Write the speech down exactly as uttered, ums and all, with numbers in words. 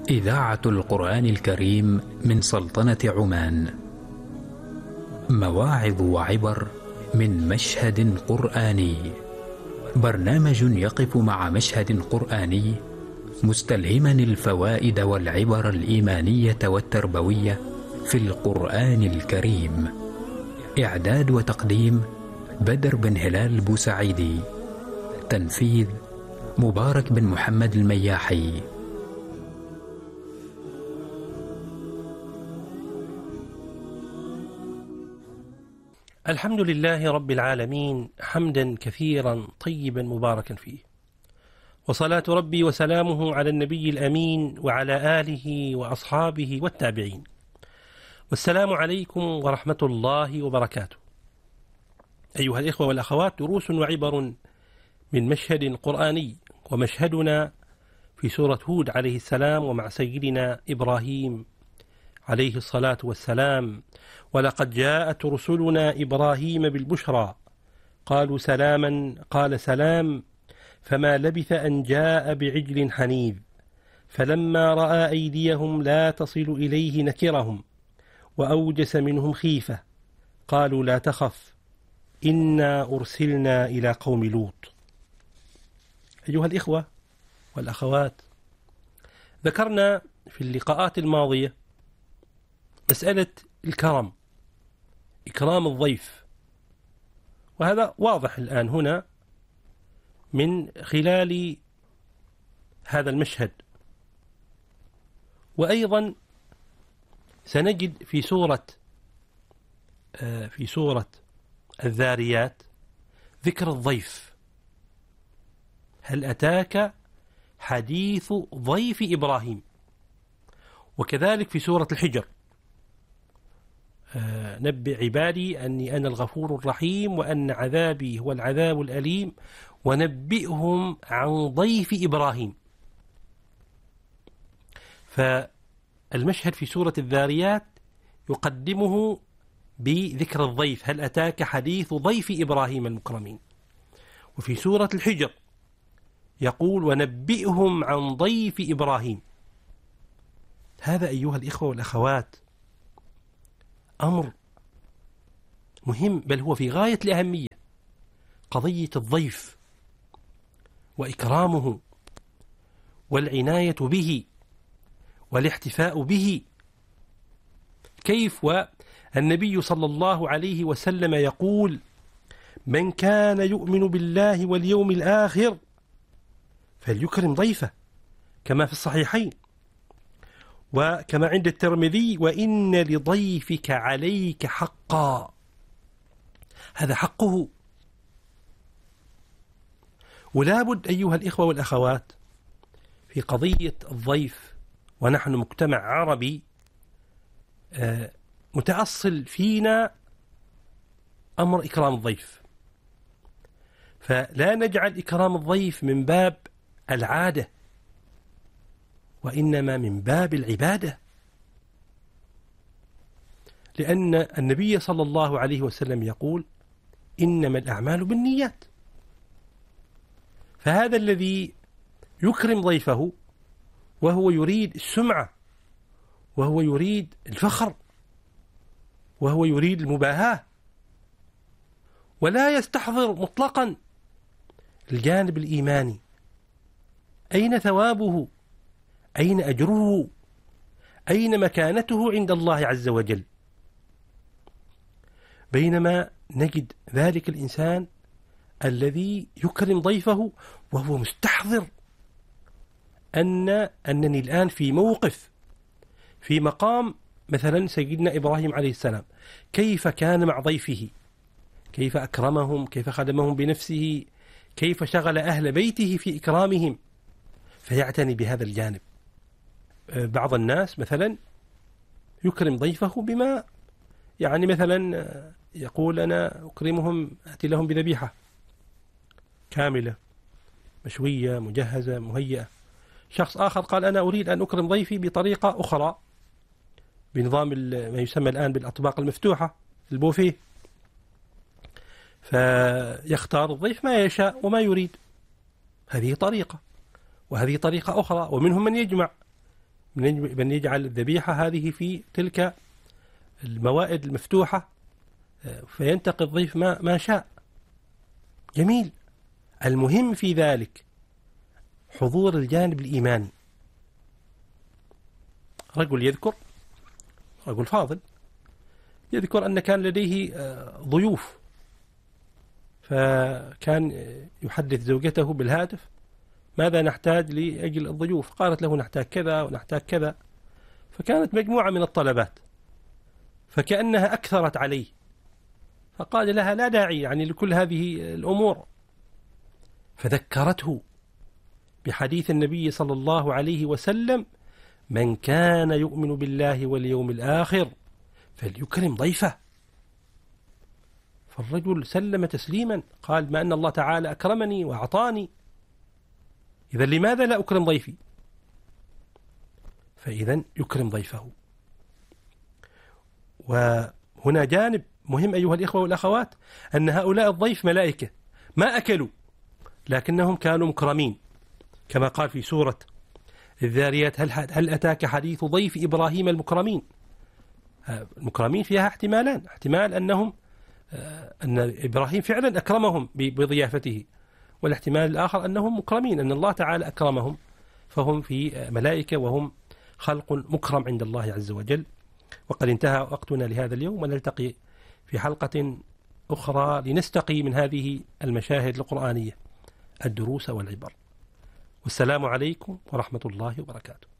إذاعة القرآن الكريم من سلطنة عمان. مواعظ وعبر من مشهد قرآني. برنامج يقف مع مشهد قرآني مستلهما الفوائد والعبر الإيمانية والتربوية في القرآن الكريم. إعداد وتقديم بدر بن هلال بوسعيدي. تنفيذ مبارك بن محمد المياحي. الحمد لله رب العالمين، حمدا كثيرا طيبا مباركا فيه، وصلاة ربي وسلامه على النبي الأمين وعلى آله وأصحابه والتابعين. والسلام عليكم ورحمة الله وبركاته. أيها الإخوة والأخوات، دروس وعبر من مشهد قرآني، ومشهدنا في سورة هود عليه السلام ومع سيدنا إبراهيم عليه الصلاة والسلام. ولقد جاءت رسلنا إبراهيم بالبشرى قالوا سلاما قال سلام فما لبث أن جاء بعجل حنيذ فلما رأى أيديهم لا تصل إليه نكرهم وأوجس منهم خيفة قالوا لا تخف إنا أرسلنا إلى قوم لوط. أيها الإخوة والأخوات، ذكرنا في اللقاءات الماضية مسألة الكرم، إكرام الضيف، وهذا واضح الآن هنا من خلال هذا المشهد. وأيضا سنجد في سورة في سورة الذاريات ذكر الضيف. هل أتاك حديث ضيف إبراهيم؟ وكذلك في سورة الحجر نبئ عبادي أني أنا الغفور الرحيم وأن عذابي هو العذاب الأليم ونبئهم عن ضيف إبراهيم. فالمشهد في سورة الذاريات يقدمه بذكر الضيف، هل أتاك حديث ضيف إبراهيم المكرمين. وفي سورة الحجر يقول ونبئهم عن ضيف إبراهيم. هذا أيها الإخوة والأخوات أمر مهم، بل هو في غاية الأهمية، قضية الضيف وإكرامه والعناية به والاحتفاء به. كيف والنبي صلى الله عليه وسلم يقول من كان يؤمن بالله واليوم الآخر فليكرم ضيفه، كما في الصحيحين وكما عند الترمذي وإن لضيفك عليك حقا. هذا حقه. ولا بد أيها الإخوة والأخوات في قضية الضيف، ونحن مجتمع عربي متأصل فينا أمر إكرام الضيف، فلا نجعل إكرام الضيف من باب العادة، وإنما من باب العبادة. لأن النبي صلى الله عليه وسلم يقول إنما الأعمال بالنيات. فهذا الذي يكرم ضيفه وهو يريد السمعة، وهو يريد الفخر، وهو يريد المباهاة، ولا يستحضر مطلقا الجانب الإيماني. أين ثوابه؟ أين أجره؟ أين مكانته عند الله عز وجل؟ بينما نجد ذلك الإنسان الذي يكرم ضيفه وهو مستحضر أن أنني الآن في موقف، في مقام مثلا سيدنا إبراهيم عليه السلام، كيف كان مع ضيفه، كيف أكرمهم، كيف خدمهم بنفسه، كيف شغل أهل بيته في إكرامهم، فيعتني بهذا الجانب. بعض الناس مثلا يكرم ضيفه بما يعني مثلا يقول أنا أكرمهم أتي لهم بذبيحة كاملة مشوية مجهزة مهيئة. شخص آخر قال أنا أريد أن أكرم ضيفي بطريقة أخرى بنظام ما يسمى الآن بالأطباق المفتوحة، البوفيه، فيختار الضيف ما يشاء وما يريد. هذه طريقة، وهذه طريقة أخرى. ومنهم من يجمع من يجعل الذبيحة هذه في تلك الموائد المفتوحة فينتقي الضيف ما, ما شاء. جميل. المهم في ذلك حضور الجانب الإيماني. رجل يذكر، رجل فاضل يذكر أن كان لديه ضيوف، فكان يحدث زوجته بالهاتف ماذا نحتاج لأجل الضيوف، قالت له نحتاج كذا ونحتاج كذا، فكانت مجموعة من الطلبات، فكأنها أكثرت عليه، فقال لها لا داعي يعني لكل هذه الأمور، فذكرته بحديث النبي صلى الله عليه وسلم: من كان يؤمن بالله واليوم الآخر فليكرم ضيفه. فالرجل سلم تسليما، قال: ما أن الله تعالى أكرمني وأعطاني، إذا لماذا لا أكرم ضيفي؟ فإذا يكرم ضيفه. وهنا جانب مهم أيها الإخوة والأخوات، أن هؤلاء الضيف ملائكة ما أكلوا لكنهم كانوا مكرمين، كما قال في سورة الذاريات: هل, هل أتاك حديث ضيف إبراهيم المكرمين. المكرمين فيها احتمالان: احتمال أنهم أن إبراهيم فعلا أكرمهم بضيافته، والاحتمال الآخر أنهم مكرمين، أن الله تعالى أكرمهم، فهم في ملائكة وهم خلق مكرم عند الله عز وجل. وقد انتهى وقتنا لهذا اليوم، ونلتقي في حلقة أخرى لنستقي من هذه المشاهد القرآنية الدروس والعبر. والسلام عليكم ورحمة الله وبركاته.